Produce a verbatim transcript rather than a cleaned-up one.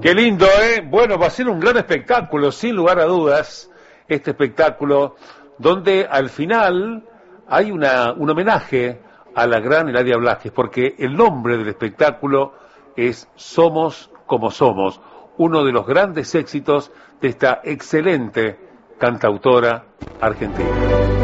Qué lindo, ¿eh? Bueno, va a ser un gran espectáculo, sin lugar a dudas, este espectáculo, donde al final hay una, un homenaje a la gran Eladia Blasquez, porque el nombre del espectáculo es Somos como Somos, uno de los grandes éxitos de esta excelente cantautora argentina.